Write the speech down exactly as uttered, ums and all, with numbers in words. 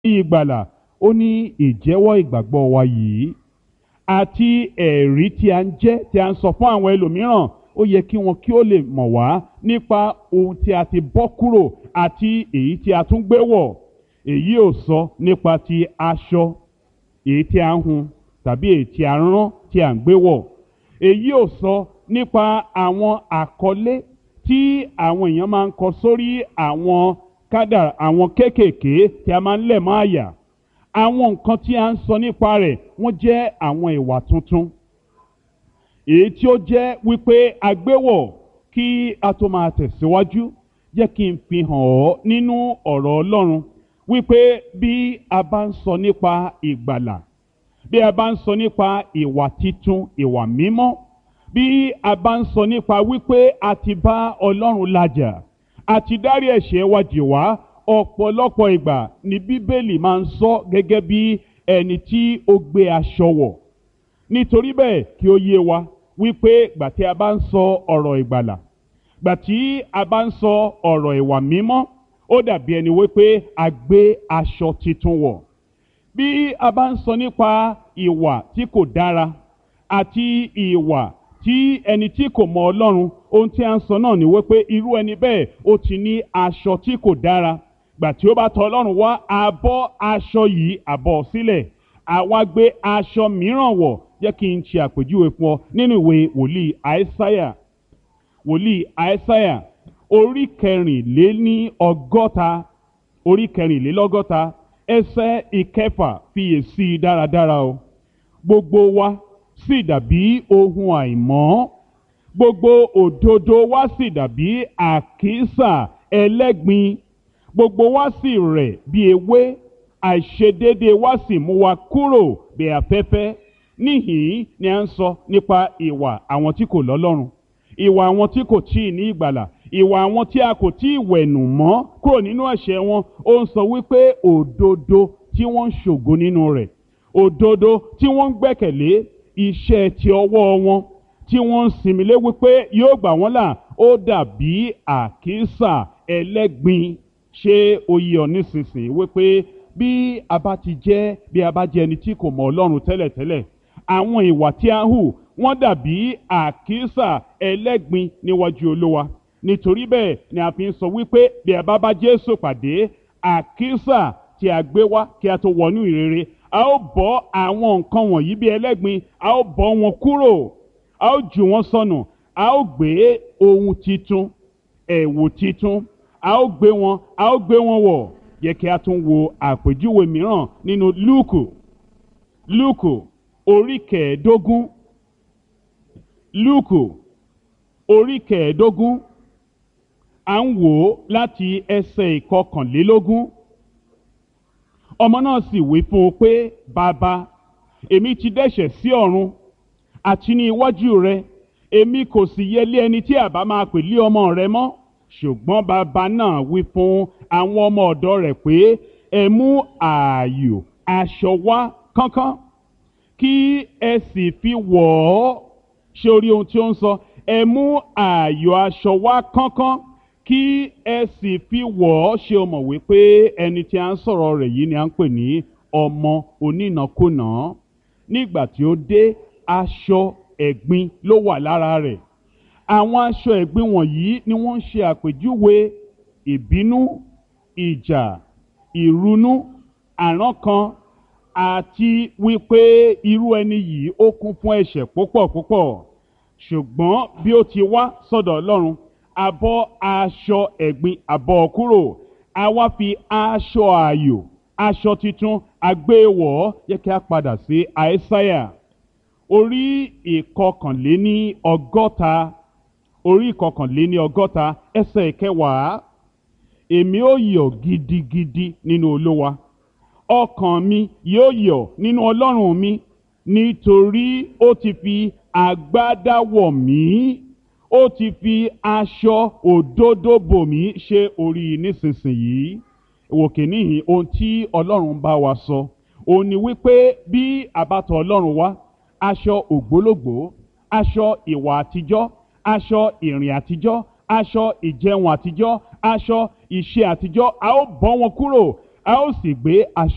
ìgbàlà, ó ní ìjẹ́wọ́ ìgbàgbọ́ wa yìí àti ẹ̀rí tí a ń jẹ́ tí a ń sọ fún àwọn ẹlòmíràn, ó yẹ kí wọn kí ó lè mọ̀ wá nípa ohun tí a ti bọ́ kúrò àti èyí tí a tún gbé wọ̀. Èyí ò sọ nípa ti aṣọ èyí tí a ń hun tàbí èyí tí a rán tí a ń gbé wọ̀. Èyí ò sọ nípa àwọn àkọlé tí àwọn èèyàn máa ń kọ sórí àwọn kádàrá, àwọn kéékèèké tí a máa ń lẹ̀ mọ́ àyà. Àwọn nǹkan tí a ń sọ nípa rẹ̀ wọ́n jẹ́ àwọn ìwà tuntun èyí tí ó jẹ́ wípé a gbé wọ̀. Kí a tó máa tẹ̀síwájú, jẹ́ kí n fi hàn ọ́ nínú ọ̀rọ̀ Ọlọ́run wípé bí a bá ń sọ nípa ìgbàlà, bí a bá ń sọ nípa ìwà titun, ìwà mímọ́, bí a bá ń sọ nípa wípé a ti bá Ọlọ́run làjà, a ti dárí ẹ̀ṣẹ̀ wa jì wá, ọ̀pọ̀lọpọ̀ ìgbà ni Bíbélì máa ń sọ gẹ́gẹ́ bí ẹni tí ó gbé aṣọ wọ̀. Nítorí bẹ́ẹ̀ kí ó yé wa wípé gbà tí a bá ń sọ ọ̀rọ̀ ìgbàlà, gbà tí a bá ń sọ ọ̀rọ̀ ìwà mímọ́, ó dàbí ẹni wípé a gbé aṣọ titun wọ̀. Bí a bá ń sọ nípa ìwà tí kò dára àti ìwà tí ẹni tí kò mọ Ọlọ́run, ohun tí a ń sọ náà ni wípé irú ẹni bẹ́ẹ̀ ó ti ní aṣọ tí kò dára. Gbà tí ó bá tọ̀ Ọlọ́run wá, a bọ́ aṣọ yìí, a bọ́ sílẹ̀, àwa gbé aṣọ mìíràn wọ̀. Jẹ́ kí n ṣe àpèjúwe fún ọ nínú ìwé wòlíì Àìsáyà, wòlíì Àìsáyà orí kẹrìnléní ọgọ́ta, orí kẹrìnlélọ́gọ́ta, ẹsẹ̀ ìkẹfà, fiyèsí dáradára o. Gbogbo wa sì dàbí ohun àìmọ́, gbogbo òdodo wa sì dàbí àkísà ẹlẹ́gbin, gbogbo wa sì rẹ̀ bí ewé, àìṣedéédéé wa sì mú wa kúrò bí afẹ́fẹ́. Níhìn ni a ń sọ nípa ìwà àwọn tí kò lọ́lọ́run, ìwà àwọn tí kò tíì ní ìgbàlà, ìwà àwọn tí a kò tíì wẹ̀nù mọ́ kúrò nínú ẹ̀ṣẹ̀ wọn. Ó ń sọ wípé òdodo tí wọ́n ń ṣògo nínú rẹ̀, òdodo tí wọ́n ń gbẹ́kẹ̀lé iṣẹ́ ti ọwọ́ wọn, tí wọ́n ń sinmi lé wípé yóò gbà wọ́n là, ó dàbí àkísà ẹlẹ́gbin. Ṣé ó yé ọ nísinsìnyí wípé bí a bá ti jẹ́, bí a bá jẹ́ ẹni tí kò mọ Ọlọ́run tẹ́lẹ̀tẹ́lẹ̀, àwọn ìwà tí a ń hù wọ́n dàbí àkísà ẹlẹ́gbin níwájú Olúwa. Nítorí bẹ́ẹ̀ ni a fi ń sọ wípé bí a bá bá Jésù pàdé, àkísà tí a gbé wá kí a tó wọnú ìrere, a ó bọ́ àwọn nǹkan wọ̀nyí bí ẹlẹ́gbin, a ó bọ́ wọn kúrò, a ó jù wọ́n sọnù, a ó gbé ohun titun, ẹ̀wù titun, a ó gbé wọn, a ó gbé wọn wọ̀. Yẹ kí a tún wo àpèjúwe mìíràn nínú Lúùkù, Lúùkù orí kẹẹ̀ẹ́dógún, Lúùkù orí kẹẹ̀ẹ́dógún, à ń wò ó láti ẹsẹ̀ ìkọkànlélógún. Ọmọ náà sì wí fún un pé, bàbá, èmi ti dẹ́ṣẹ̀ sí ọ̀run àti ní iwájú rẹ, èmi kò sì yẹ lé ẹni tí àbá máa pè lé ọmọ rẹ mọ́. Ṣùgbọ́n bàbá náà wí fún àwọn ọmọ ọ̀dọ̀ rẹ̀ pé, ẹ mú ààyò aṣọ wá kánkán, kí ẹ sì fi wọ̀ ọ́. Ṣé o rí ohun tí ó ń sọ? Ẹ mú ààyò aṣọ wá kánkán, kí ẹ sì fi wọ̀ ọ́. Ṣé o mọ̀ wípé ẹni tí a ń sọ̀rọ̀ rẹ̀ yìí ni a ń pè ní ọmọ onínàkúnà? Nígbà tí ó dé, aṣọ ẹ̀gbin ló wà lára rẹ̀. Àwọn aṣọ ẹ̀gbin wọ̀nyí ni wọ́n ń ṣe àpèjúwe ìbínú, ìjà, ìrunú, àrankàn, àti wípé irú ẹni yìí ó kún fún ẹ̀ṣẹ̀ púpọ̀ púpọ̀. Ṣùgbọ́n bí ó ti wá sọ́dọ̀ Ọlọ́run, a bọ́ aṣọ ẹ̀gbin, a bọ́ kúrò, a wá fi aṣọ ààyò, aṣọ titun, a gbé wọ̀ ọ́. Yẹ kí a padà sí Àìsáyà orí ìkọkànléní ọgọ́ta, orí ìkọkànléní ọgọ́ta, ẹsẹ̀ ìkẹwàá. Èmi ó yọ̀ gidigidi nínú Olúwa, ọkàn mi yóò yọ̀ nínú Ọlọ́run mi, nítorí ó ti fi agbádá wọ̀ mí, ó ti fi aṣọ òdodo bò mí. Ṣé orí nísinsìnyí òkè níhìn ohun tí Ọlọ́run bá wa sọ? Òun ni wípé bí a bá tọ̀ Ọlọ́run wá, aṣọ ògbólógbòó, aṣọ ìwà àtijọ́, aṣọ ìrìn àtijọ́, aṣọ ìjẹun àtijọ́, aṣọ ìṣe àtijọ́, a ó bọ́ wọn kúrò, a ó sì gbé aṣọ